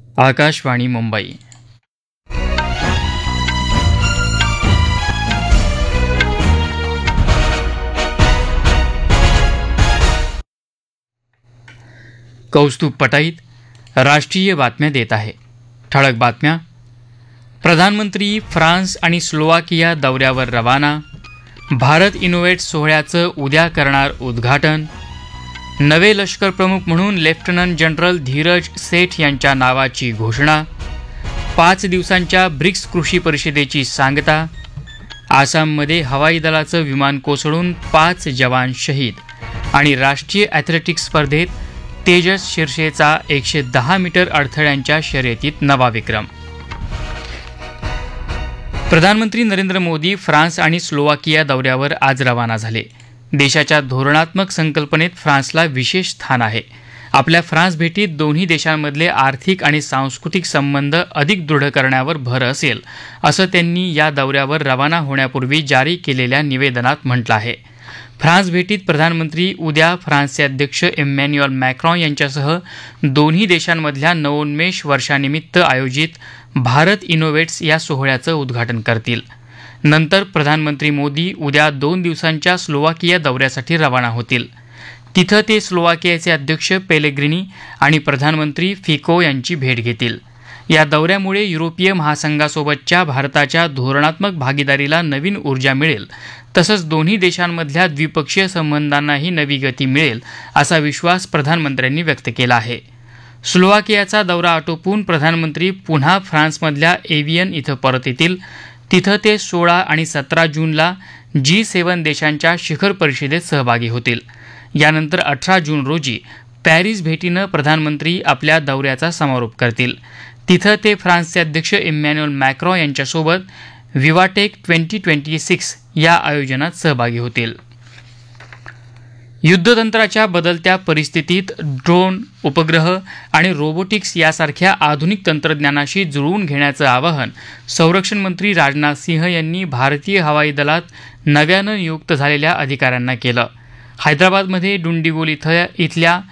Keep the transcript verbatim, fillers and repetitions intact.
आकाशवाणी मुंबई. कौस्तुभ पटाईत राष्ट्रीय बातम्या देत आहे. ठळक बातम्या. प्रधानमंत्री फ्रान्स आणि स्लोवाकिया दौऱ्यावर रवाना. भारत इनोव्हेट सोहळ्याचं उद्या करणार उद्घाटन. नवे लष्कर प्रमुख म्हणून लेफ्टनंट जनरल धीरज सेठ यांच्या नावाची घोषणा. पाच दिवसांच्या ब्रिक्स कृषी परिषदेची सांगता. आसाममध्ये हवाई दलाचं विमान कोसळून पाच जवान शहीद. आणि राष्ट्रीय ॲथलेटिक्स स्पर्धेत तेजस शिर्षेचा एकशे दहा मीटर अडथळ्यांच्या शर्यतीत नवा विक्रम. प्रधानमंत्री नरेंद्र मोदी फ्रान्स आणि स्लोवाकिया दौऱ्यावर आज रवाना झाले. देशाच्या धोरणात्मक संकल्पनेत फ्रान्सला विशेष स्थान आहे. आपल्या फ्रान्स भेटीत दोन्ही देशांमधले आर्थिक आणि सांस्कृतिक संबंध अधिक दृढ करण्यावर भर असेल, असं त्यांनी या दौऱ्यावर रवाना होण्यापूर्वी जारी केलेल्या निवेदनात म्हटलं आहे. फ्रान्स भेटीत प्रधानमंत्री उद्या फ्रान्सचे अध्यक्ष इमॅन्युएल मॅक्रॉन यांच्यासह दोन्ही देशांमधल्या नवोन्मेष वर्षानिमित्त आयोजित भारत इनोव्हेट्स या सोहळ्याचं उद्घाटन करतील. नंतर प्रधानमंत्री मोदी उद्या दोन दिवसांच्या स्लोवाकिया दौऱ्यासाठी रवाना होतील. तिथं ते स्लोवाकियाचे अध्यक्ष पेलेग्रिनी आणि प्रधानमंत्री फिको यांची भेट घेतील. या दौऱ्यामुळे युरोपीय महासंघासोबतच्या भारताच्या धोरणात्मक भागीदारीला नवीन ऊर्जा मिळेल, तसंच दोन्ही देशांमधल्या द्विपक्षीय संबंधांनाही नवी गती मिळेल, असा विश्वास प्रधानमंत्र्यांनी व्यक्त केला आहे. स्लोवाकियाचा दौरा आटोपून प्रधानमंत्री पुन्हा फ्रान्समधल्या एव्हियन इथं परत येतील. तिथं ते सोळा आणि सतरा जूनला जी सेवन देशांच्या शिखर परिषदेत सहभागी होतील. यानंतर अठरा जून रोजी पॅरिस भेटीनं प्रधानमंत्री आपल्या दौऱ्याचा समारोप करतील. तिथं ते फ्रान्सचे अध्यक्ष इमॅन्युएल मॅक्रॉ यांच्यासोबत विवाटेक ट्वेंटी ट्वेंटी सिक्स या आयोजनात सहभागी होतील. युद्धतंत्राच्या बदलत्या परिस्थितीत ड्रोन, उपग्रह आणि रोबोटिक्स यासारख्या आधुनिक तंत्रज्ञानाशी जुळवून घेण्याचं आवाहन संरक्षण मंत्री राजनाथ सिंह यांनी भारतीय हवाई दलात नव्यानं नियुक्त झालेल्या अधिकाऱ्यांना केलं. हैदराबादमध्ये डुंडिगुल इथं इथल्या